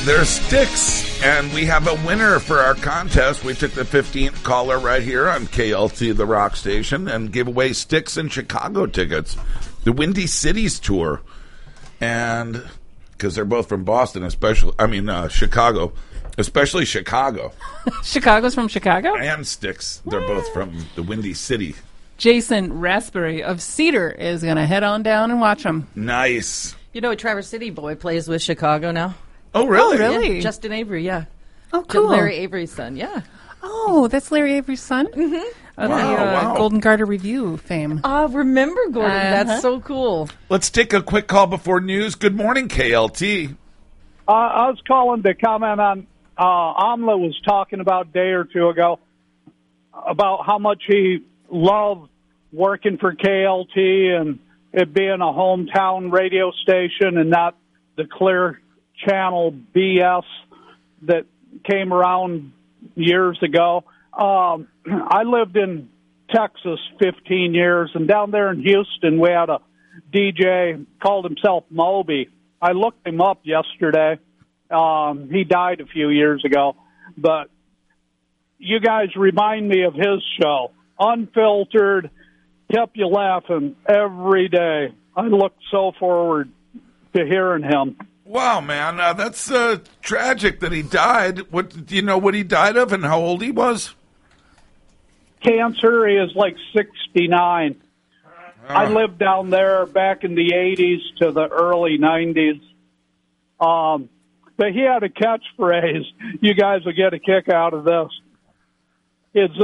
There's Styx, and we have a winner for our contest. We took the 15th caller right here on KLT, the rock station, and gave away Styx and Chicago tickets, the Windy Cities tour. And because they're both from Boston, Chicago, especially Chicago. Chicago's from Chicago? And Styx. They're both from the Windy City. Jason Raspberry of Cedar is going to head on down and watch them. Nice. You know, a Traverse City boy plays with Chicago now. Oh, really? Oh, really? Yeah, Justin Avery, yeah. Oh, cool. Larry Avery's son, yeah. Oh, that's Larry Avery's son? Mm-hmm. Wow. Golden Garter Review fame. Remember, Gordon. That's so cool. Let's take a quick call before news. Good morning, KLT. I was calling to comment on Amla was talking about a day or two ago about how much he loved working for KLT and it being a hometown radio station and not the Clear Channel BS that came around years ago. I lived in Texas 15 years, and down there in Houston we had a DJ called himself Moby. I looked him up yesterday. He died a few years ago, but you guys remind me of his show. Unfiltered, kept you laughing every day. I look so forward to hearing him. Wow, man, that's tragic that he died. What do you know what he died of and how old he was? Cancer. He is like 69. I lived down there back in the 80s to the early 90s. But he had a catchphrase. You guys will get a kick out of this. It's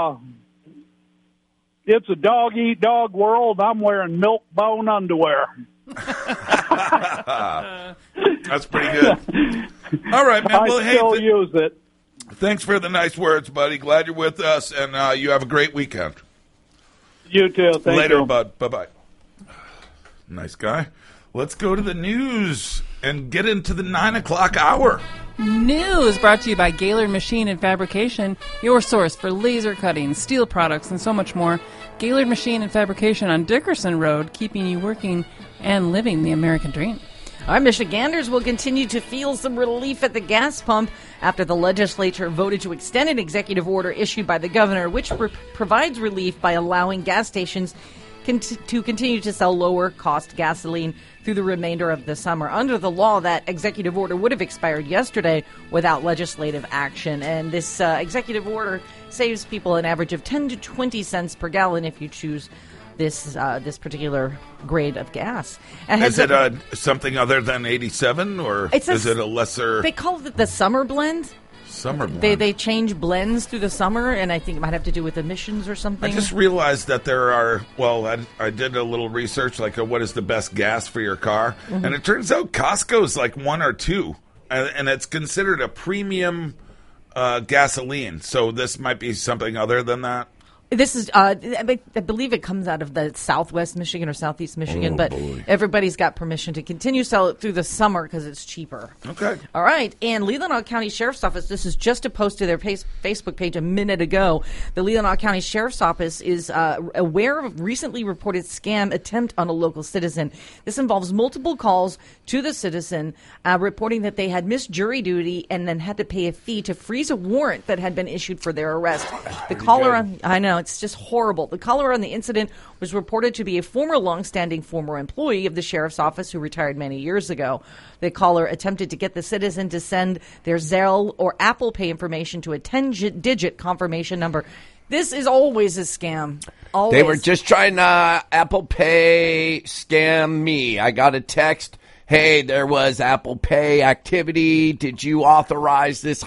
a dog-eat-dog world. I'm wearing milk bone underwear. That's pretty good. All right, man. Well, I still use it. Thanks for the nice words, buddy. Glad you're with us, and you have a great weekend. You too. Thank Later, you. bud. Bye-bye. Nice guy. Let's go to the news and get into the 9 o'clock hour. News brought to you by Gaylord Machine and Fabrication, your source for laser cutting, steel products, and so much more. Gaylord Machine and Fabrication on Dickerson Road, keeping you working and living the American dream. Our Michiganders will continue to feel some relief at the gas pump after the legislature voted to extend an executive order issued by the governor, which provides relief by allowing gas stations to continue to sell lower-cost gasoline through the remainder of the summer. Under the law, that executive order would have expired yesterday without legislative action. And this executive order saves people an average of 10 to 20 cents per gallon if you choose this particular grade of gas. And is it something other than 87, or is it a lesser? They call it the summer blend. Summer blend. They change blends through the summer, and I think it might have to do with emissions or something. I just realized that there are, I did a little research, like what is the best gas for your car, and it turns out Costco's like 1 or 2, and it's considered a premium gasoline, so this might be something other than that. This is, I believe it comes out of the southwest Michigan or southeast Michigan, but everybody's got permission to continue sell it through the summer because it's cheaper. Okay. All right. And Leelanau County Sheriff's Office, this is just a post to their Facebook page a minute ago. The Leelanau County Sheriff's Office is aware of a recently reported scam attempt on a local citizen. This involves multiple calls to the citizen reporting that they had missed jury duty and then had to pay a fee to freeze a warrant that had been issued for their arrest. The caller I know. It's just horrible. The caller on the incident was reported to be a longstanding former employee of the sheriff's office who retired many years ago. The caller attempted to get the citizen to send their Zelle or Apple Pay information to a 10-digit confirmation number. This is always a scam. Always. They were just trying to Apple Pay scam me. I got a text. Hey, there was Apple Pay activity. Did you authorize this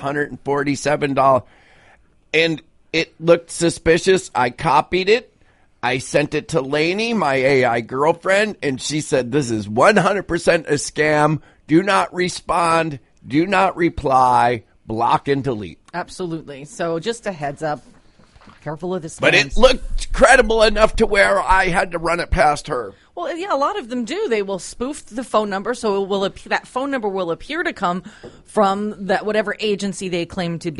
$147? And it looked suspicious. I copied it. I sent it to Lainey, my AI girlfriend, and she said, this is 100% a scam. Do not respond. Do not reply. Block and delete. Absolutely. So just a heads up. Careful of the scams. But it looked credible enough to where I had to run it past her. Well, yeah, a lot of them do. They will spoof the phone number, so that phone number will appear to come from that whatever agency they claim to be.